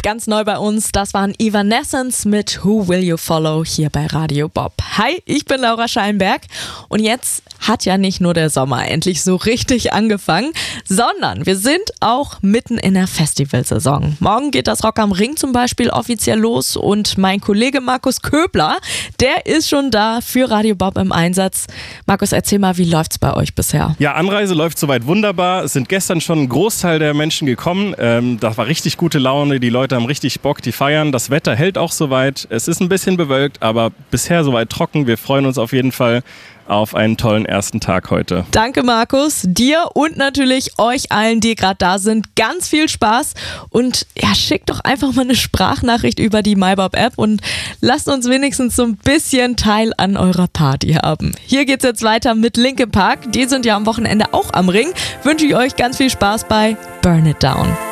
Ganz neu bei uns, das waren Evanescence mit Who Will You Follow hier bei Radio Bob. Hi, ich bin Laura Scheinberg und jetzt hat ja nicht nur der Sommer endlich so richtig angefangen, sondern wir sind auch mitten in der Festivalsaison. Morgen geht das Rock am Ring zum Beispiel offiziell los und mein Kollege Markus Köbler, der ist schon da für Radio Bob im Einsatz. Markus, erzähl mal, wie läuft's bei euch bisher? Ja, Anreise läuft soweit wunderbar. Es sind gestern schon ein Großteil der Menschen gekommen. Das war richtig gute Laune, die Leute haben richtig Bock, die feiern. Das Wetter hält auch soweit. Es ist ein bisschen bewölkt, aber bisher soweit trocken. Wir freuen uns auf jeden Fall auf einen tollen ersten Tag heute. Danke Markus, dir und natürlich euch allen, die gerade da sind. Ganz viel Spaß und ja, schickt doch einfach mal eine Sprachnachricht über die MyBob-App und lasst uns wenigstens so ein bisschen Teil an eurer Party haben. Hier geht's jetzt weiter mit Linkin Park. Die sind ja am Wochenende auch am Ring. Wünsche ich euch ganz viel Spaß bei Burn It Down.